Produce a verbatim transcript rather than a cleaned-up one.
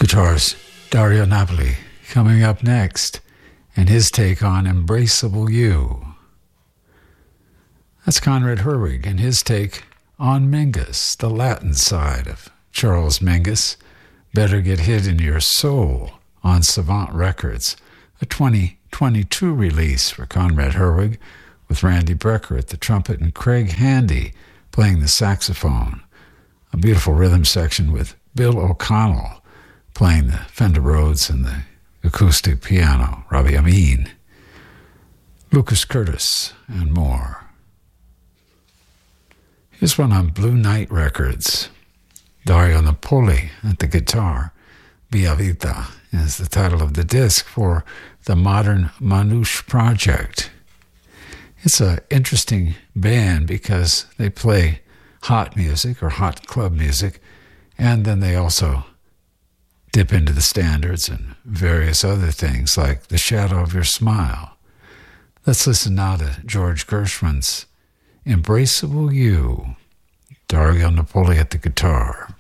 Guitars, Dario Napoli, coming up next, and his take on Embraceable You. That's Conrad Herwig and his take on Mingus, the Latin side of Charles Mingus. Better Get Hid in Your Soul on Savant Records, a twenty twenty-two release for Conrad Herwig, with Randy Brecker at the trumpet and Craig Handy playing the saxophone. A beautiful rhythm section with Bill O'Connell playing the Fender Rhodes and the acoustic piano, Robbie Amin, Lucas Curtis, and more. Here's one on Blue Night Records. Dario Napoli at the guitar. Via Vita is the title of the disc for the Modern Manouche Project. It's an interesting band because they play hot music or hot club music, and then they also dip into the standards and various other things like The Shadow of Your Smile. Let's listen now to George Gershwin's Embraceable You. Dario Napoli at the guitar.